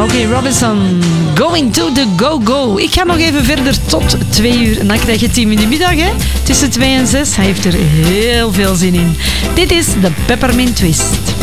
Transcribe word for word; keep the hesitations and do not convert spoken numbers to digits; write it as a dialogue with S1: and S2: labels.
S1: Oké, okay, Robinson, going to the go-go. Ik ga nog even verder tot twee uur en dan krijg je tien in de middag, hè? Tussen twee en zes. Hij heeft er heel veel zin in. Dit is de Peppermint Twist.